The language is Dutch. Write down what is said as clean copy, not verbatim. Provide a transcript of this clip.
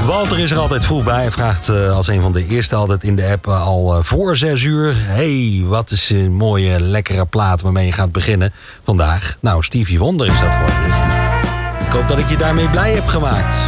Walter is er altijd vroeg bij. Hij vraagt als een van de eerste altijd in de app al voor 6 uur. Hey, wat is een mooie, lekkere plaat waarmee je gaat beginnen vandaag? Nou, Stevie Wonder is dat geworden. Ik hoop dat ik je daarmee blij heb gemaakt.